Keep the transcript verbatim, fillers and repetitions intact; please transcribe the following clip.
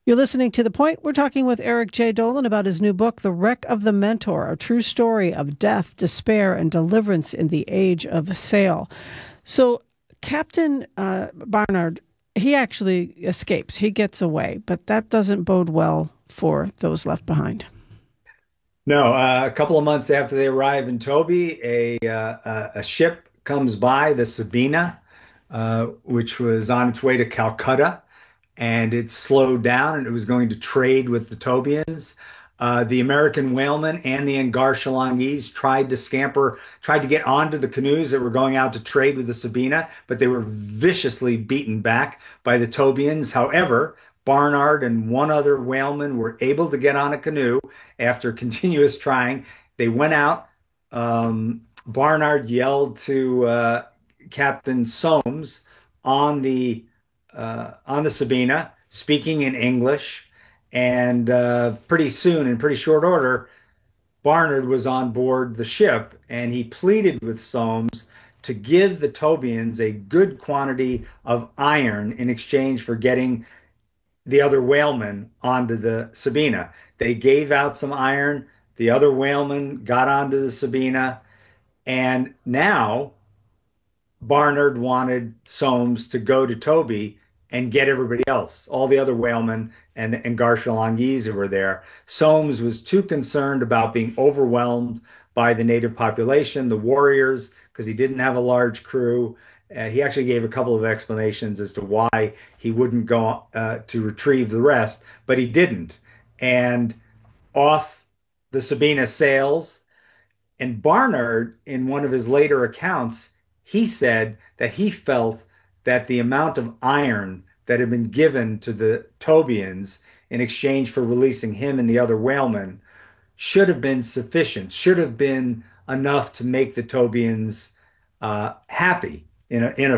You're listening to The Point. We're talking with Eric J. Dolan about his new book, The Wreck of the Mentor, a true story of death, despair, and deliverance in the age of sail. So Captain uh, Barnard, he actually escapes. He gets away, but that doesn't bode well for those left behind. No, uh, a couple of months after they arrive in Toby, a uh, a a ship comes by, the Sabina, uh, which was on its way to Calcutta, and it slowed down, and it was going to trade with the Tobians. Uh, the American whalemen and the Angar tried to scamper, tried to get onto the canoes that were going out to trade with the Sabina, but they were viciously beaten back by the Tobians. However, Barnard and one other whaleman were able to get on a canoe after continuous trying. They went out. Um, Barnard yelled to uh, Captain Soames on the uh, on the Sabina, speaking in English. And uh, pretty soon, in pretty short order, Barnard was on board the ship and he pleaded with Soames to give the Tobians a good quantity of iron in exchange for getting the other whalemen onto the Sabina. They gave out some iron. The other whalemen got onto the Sabina. And now Barnard wanted Soames to go to Toby and get everybody else, all the other whalemen and, and Garshalangi's who were there. Soames was too concerned about being overwhelmed by the native population, the warriors, because he didn't have a large crew. Uh, he actually gave a couple of explanations as to why he wouldn't go uh, to retrieve the rest, but he didn't. And off the Sabina sails. And Barnard, in one of his later accounts, he said that he felt that the amount of iron that had been given to the Tobians in exchange for releasing him and the other whalemen should have been sufficient, should have been enough to make the Tobians uh, happy in, a, in